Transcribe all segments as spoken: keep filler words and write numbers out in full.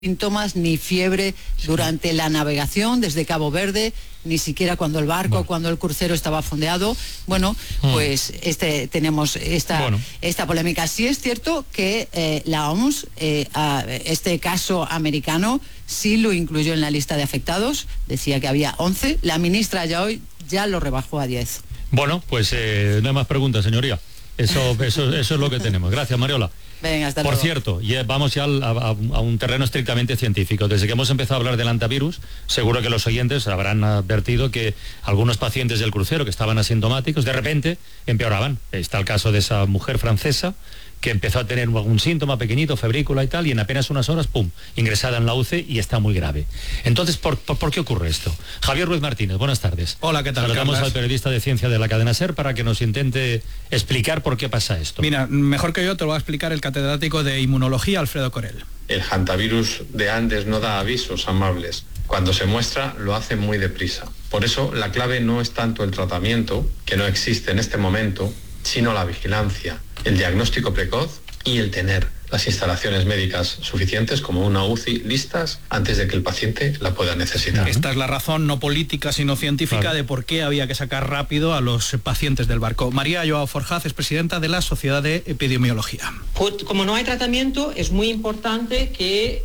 síntomas ni fiebre durante la navegación desde Cabo Verde, ni siquiera cuando el barco, bueno. cuando el crucero estaba fondeado. Bueno, mm. pues este tenemos esta bueno. esta polémica. Sí es cierto que eh, la O M S, eh, a este caso americano, sí lo incluyó en la lista de afectados, decía que había once, la ministra ya hoy ya lo rebajó a diez. Bueno, pues eh, no hay más preguntas, señoría. Eso, eso, eso es lo que tenemos. Gracias, Mariola. Venga, hasta Por luego. cierto, ya vamos ya a, a, a un terreno estrictamente científico. Desde que hemos empezado a hablar del antivirus, seguro que los oyentes habrán advertido que algunos pacientes del crucero que estaban asintomáticos, de repente empeoraban. Está el caso de esa mujer francesa que empezó a tener algún síntoma pequeñito, febrícula y tal, y en apenas unas horas, pum, ingresada en la U C I y está muy grave. Entonces, ¿por, por, ¿por qué ocurre esto? Javier Ruiz Martínez, buenas tardes. Hola, ¿qué tal? Saludamos al periodista de ciencia de la cadena SER para que nos intente explicar por qué pasa esto. Mira, mejor que yo te lo va a explicar el catedrático de inmunología, Alfredo Corel. El hantavirus de Andes no da avisos amables. Cuando se muestra, lo hace muy deprisa. Por eso, la clave no es tanto el tratamiento, que no existe en este momento, sino la vigilancia, el diagnóstico precoz y el tener las instalaciones médicas suficientes como una U C I listas antes de que el paciente la pueda necesitar. Esta es la razón no política sino científica claro. de por qué había que sacar rápido a los pacientes del barco. María Joao Forjaz es presidenta de la Sociedad de Epidemiología. Como no hay tratamiento, es muy importante que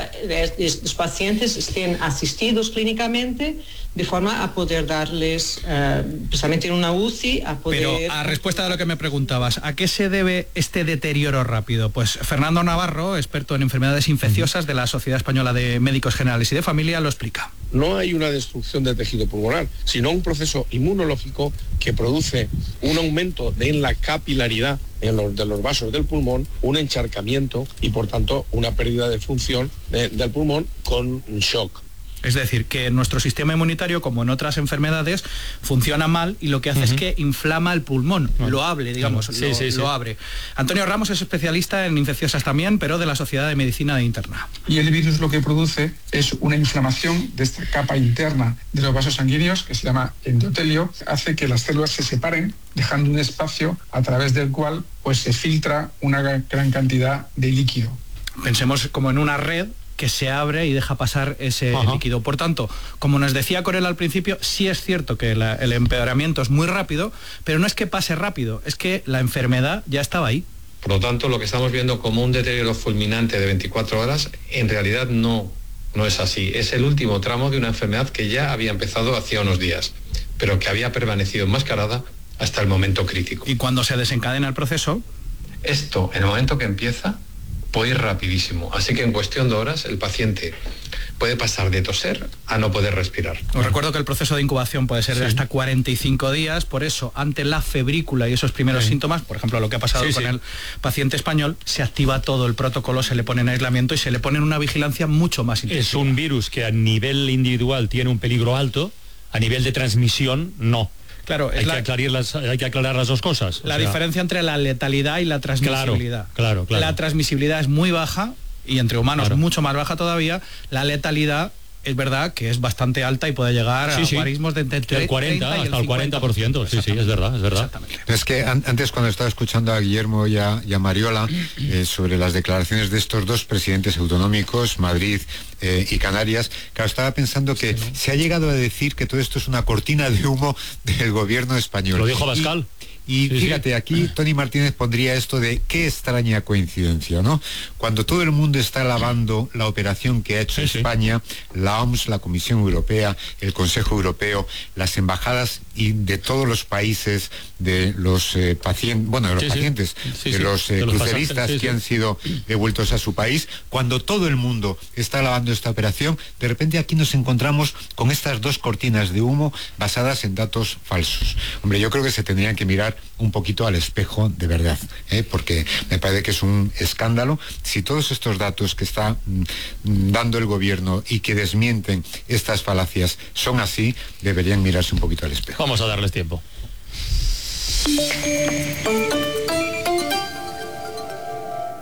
uh, los pacientes estén asistidos clínicamente de forma a poder darles, uh, precisamente en una U C I, a poder... Pero a respuesta de lo que me preguntabas, ¿a qué se debe este deterioro rápido? Pues Fernando Navarro, experto en enfermedades infecciosas de la Sociedad Española de Médicos Generales y de Familia, lo explica. No hay una destrucción del tejido pulmonar, sino un proceso inmunológico que produce un aumento de en la capilaridad en los, de los vasos del pulmón, un encharcamiento y, por tanto, una pérdida de función de, del pulmón con shock. Es decir, que nuestro sistema inmunitario, como en otras enfermedades, funciona mal y lo que hace uh-huh. es que inflama el pulmón, uh-huh. lo abre, digamos, uh-huh. sí, lo, sí, sí. lo abre. Antonio Ramos es especialista en infecciosas también, pero de la Sociedad de Medicina de Interna. Y el virus lo que produce es una inflamación de esta capa interna de los vasos sanguíneos, que se llama endotelio, hace que las células se separen, dejando un espacio a través del cual pues, se filtra una gran cantidad de líquido. Pensemos como en una red que se abre y deja pasar ese Ajá. líquido. Por tanto, como nos decía Corel al principio, sí es cierto que la, el empeoramiento es muy rápido, pero no es que pase rápido, es que la enfermedad ya estaba ahí. Por lo tanto, lo que estamos viendo como un deterioro fulminante de veinticuatro horas, en realidad no, no es así. Es el último tramo de una enfermedad que ya había empezado hacía unos días, pero que había permanecido enmascarada hasta el momento crítico. Y cuando se desencadena el proceso... Esto, en el momento que empieza, puede ir rapidísimo, así que en cuestión de horas el paciente puede pasar de toser a no poder respirar. Os recuerdo que el proceso de incubación puede ser sí. de hasta cuarenta y cinco días, por eso ante la febrícula y esos primeros sí. síntomas, por ejemplo lo que ha pasado sí, con sí. el paciente español, se activa todo el protocolo, se le pone en aislamiento y se le pone en una vigilancia mucho más intensa. Es un virus que a nivel individual tiene un peligro alto, a nivel de transmisión no. Claro, hay, la, que aclarar las, hay que aclarar las dos cosas. La o sea, diferencia entre la letalidad y la transmisibilidad. Claro, claro, claro. La transmisibilidad es muy baja y entre humanos claro. mucho más baja todavía. La letalidad es verdad que es bastante alta y puede llegar sí, a sí. guarismos de entre el cuarenta treinta y hasta el cuarenta por ciento. Sí, sí, es verdad, es verdad. Es que an antes cuando estaba escuchando a Guillermo y a, y a Mariola eh, sobre las declaraciones de estos dos presidentes autonómicos, Madrid eh, y Canarias, claro, estaba pensando que sí, ¿no? se ha llegado a decir que todo esto es una cortina de humo del gobierno español. Lo dijo Bascal. Y, y sí, fíjate, sí. aquí Tony Martínez pondría esto de qué extraña coincidencia, ¿no? Cuando todo el mundo está alabando la operación que ha hecho sí, España, sí. la O M S, la Comisión Europea, el Consejo Europeo, las embajadas y de todos los países de los eh, pacientes, bueno, de los sí, pacientes, sí. de sí, los eh, de cruceristas los que han sido devueltos a su país, cuando todo el mundo está alabando esta operación, de repente aquí nos encontramos con estas dos cortinas de humo basadas en datos falsos. Hombre, yo creo que se tendrían que mirar un poquito al espejo de verdad, ¿eh? Porque me parece que es un escándalo si todos estos datos que está mm, dando el gobierno y que desmienten estas falacias son así, deberían mirarse un poquito al espejo. Vamos a darles tiempo.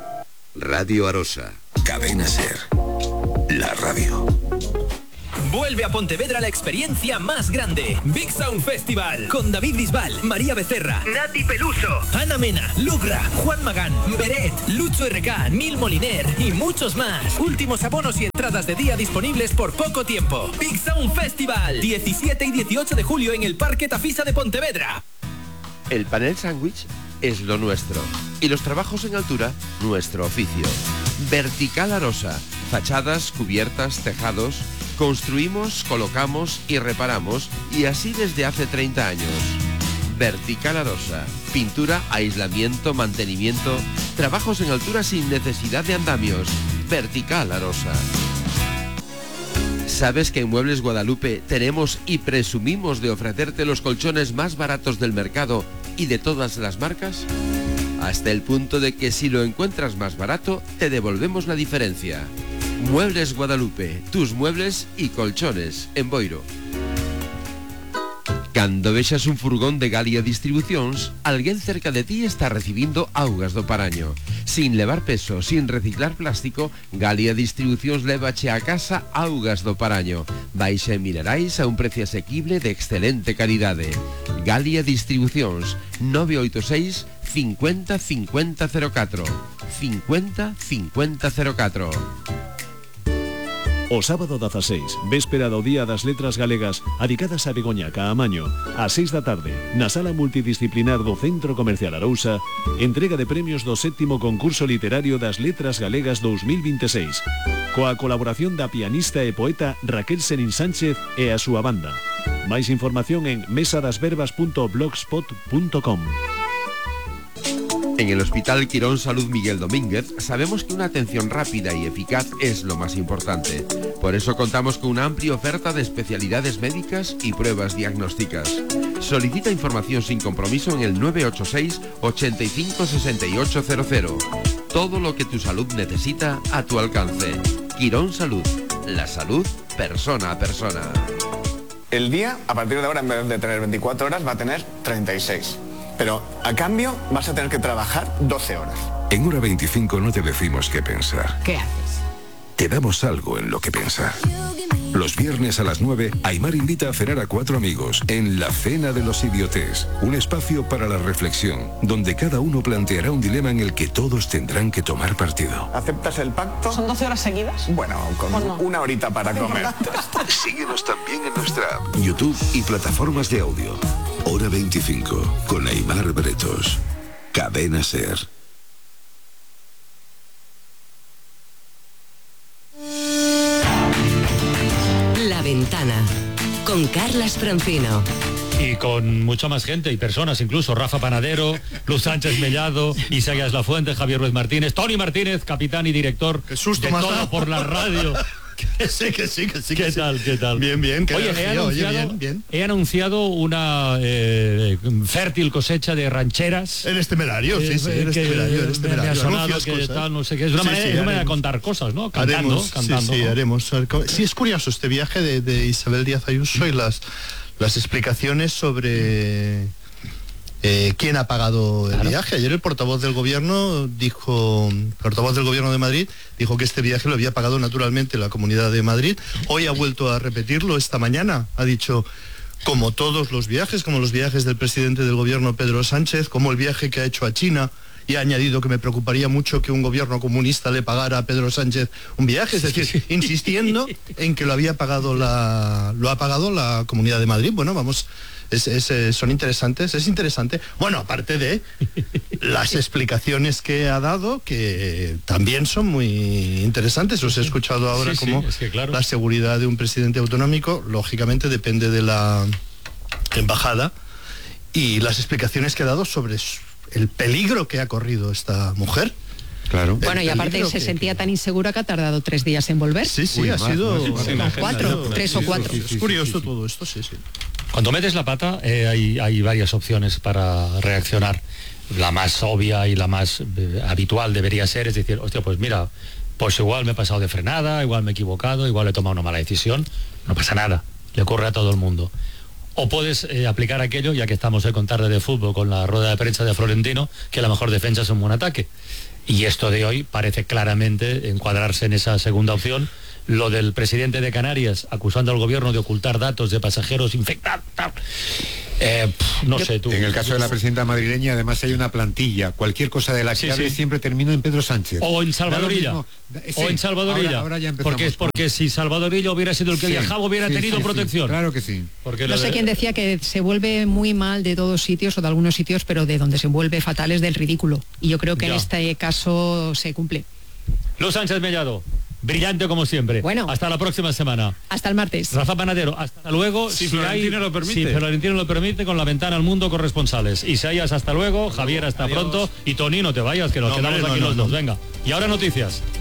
Radio Arosa, Cadena SER, la radio. Vuelve Vuelve a Pontevedra la experiencia más grande. Big Sound Festival. Con David Bisbal, María Becerra, Nati Peluso, Ana Mena, Lugra, Juan Magán, Beret, Lucho R K, Neil Moliner y muchos más. Últimos abonos y entradas de día disponibles por poco tiempo. Big Sound Festival. diecisiete y dieciocho de julio en el Parque Tafisa de Pontevedra. El panel sándwich es lo nuestro. Y los trabajos en altura, nuestro oficio. Vertical Arosa. Fachadas, cubiertas, tejados. Construimos, colocamos y reparamos. Y así desde hace treinta años. Vertical Arosa. Pintura, aislamiento, mantenimiento. Trabajos en altura sin necesidad de andamios. Vertical Arosa. ¿Sabes que en Muebles Guadalupe tenemos y presumimos de ofrecerte los colchones más baratos del mercado y de todas las marcas? Hasta el punto de que si lo encuentras más barato, te devolvemos la diferencia. Muebles Guadalupe, tus muebles y colchones en Boiro. Cando vexas un furgón de Galia Distribucións, alguén cerca de ti está recibindo augas do Paraño. Sin levar peso, sin reciclar plástico, Galia Distribucións lévache a casa augas do Paraño. Baixa en minerais a un precio asequible de excelente calidade. Galia Distribucións, nove oito seis, cincuenta, cincuenta, cero catro. cincuenta, cincuenta, cero catro. O sábado dezaseis, véspera do Día das Letras Galegas, adicadas a Begoña Caamaño, a seis da tarde, na sala multidisciplinar do Centro Comercial Arousa, entrega de premios do sétimo concurso literario das Letras Galegas dous mil veintiséis, coa colaboración da pianista e poeta Raquel Senín Sánchez e a súa banda. Máis información en mesadasverbas punto blogspot punto com. En el Hospital Quirón Salud Miguel Domínguez sabemos que una atención rápida y eficaz es lo más importante. Por eso contamos con una amplia oferta de especialidades médicas y pruebas diagnósticas. Solicita información sin compromiso en el nueve ocho seis, ochenta y cinco, sesenta y ocho cero cero. Todo lo que tu salud necesita a tu alcance. Quirón Salud. La salud persona a persona. El día, a partir de ahora, en vez de tener veinticuatro horas, va a tener treinta y seis. Pero a cambio vas a tener que trabajar doce horas. En Hora veinticinco no te decimos qué pensar. ¿Qué haces? Te damos algo en lo que pensar. Los viernes a las nueve, Aimar invita a cenar a cuatro amigos en La Cena de los Idiotes, un espacio para la reflexión, donde cada uno planteará un dilema en el que todos tendrán que tomar partido. ¿Aceptas el pacto? ¿Son doce horas seguidas? Bueno, con no? una horita para comer. Síguenos también en nuestra app, YouTube y plataformas de audio. Hora veinticinco, con Aimar Bretos. Cadena Ser. La Ventana, con Carlas Francino. Y con mucha más gente y personas, incluso Rafa Panadero, Luz Sánchez Mellado, Isaías Lafuente, Javier Ruiz Martínez, Tony Martínez, capitán y director Qué susto de más Todo da. por la Radio. Que sí, que sí, que sí. ¿Qué que tal, sí. qué tal? Bien, bien. Oye, he anunciado, oye, bien, bien. he anunciado una eh, fértil cosecha de rancheras. Eres temerario, eh, sí, sí, eres que temerario, eres me- me temerario. ha sonado Anuncias que cosas. tal, no sé qué. Es una Sí, manera, sí, es una manera de haremos. contar cosas, ¿no? Cantando, Haremos, cantando. sí, sí, ¿no? haremos. Sí, es curioso este viaje de, de Isabel Díaz Ayuso y las, las explicaciones sobre eh, quién ha pagado el Claro. viaje. Ayer el portavoz del gobierno dijo, el portavoz del gobierno de Madrid dijo que este viaje lo había pagado naturalmente la Comunidad de Madrid. Hoy ha vuelto a repetirlo esta mañana. Ha dicho, como todos los viajes, como los viajes del presidente del gobierno Pedro Sánchez, como el viaje que ha hecho a China, y ha añadido que me preocuparía mucho que un gobierno comunista le pagara a Pedro Sánchez un viaje, es decir, insistiendo en que lo había pagado la, lo ha pagado la Comunidad de Madrid. Bueno, vamos, es, es, eh, son interesantes, es interesante. Bueno, aparte de las explicaciones que ha dado, que también son muy interesantes. Os he escuchado ahora Sí, sí, como es que claro. la seguridad de un presidente autonómico, lógicamente depende de la embajada, y las explicaciones que ha dado sobre su- el peligro que ha corrido esta mujer. Claro. Bueno, y aparte se sentía tan insegura que ha tardado tres días en volver. Sí, sí, Uy, ha más, sido... más, ha más, cuatro, sido- tres o cuatro. Es curioso todo esto, sí, sí. Cuando metes la pata eh, hay, hay varias opciones para reaccionar. La más obvia y la más eh, habitual debería ser, es decir, hostia, pues mira, pues igual me he pasado de frenada, igual me he equivocado, igual he tomado una mala decisión. No pasa nada, le ocurre a todo el mundo. O puedes eh, aplicar aquello, ya que estamos en tarde de fútbol con la rueda de prensa de Florentino, que la mejor defensa es un buen ataque. Y esto de hoy parece claramente encuadrarse en esa segunda opción, lo del presidente de Canarias acusando al gobierno de ocultar datos de pasajeros infectados. Eh, pff, no Yo, sé tú. En el caso de la presidenta madrileña, además hay una plantilla. Cualquier cosa de la que sí, hable sí. siempre termino en Pedro Sánchez. O en Salvadorilla. Mismo, sí, o en Salvadorilla. Ahora, ahora ya empezamos. porque, porque si Salvadorilla hubiera sido el que sí, viajaba, hubiera sí, tenido sí, protección. Sí, claro que sí. Porque no sé de... quién decía que se vuelve muy mal de todos sitios o de algunos sitios, pero de donde se vuelve fatal es del ridículo. Y yo creo que ya. en este caso se cumple. Luz Sánchez Mellado. Brillante como siempre. Bueno. Hasta la próxima semana. Hasta el martes. Rafa Panadero, hasta luego. Si, si Florentino hay, lo permite. Si Florentino lo permite, con la ventana al mundo corresponsales. Isaías, hasta luego. Javier, hasta Adiós. pronto. Y Toni, no te vayas, que nos No, quedamos hombre, aquí no, los no, dos. no. Venga. Y ahora noticias.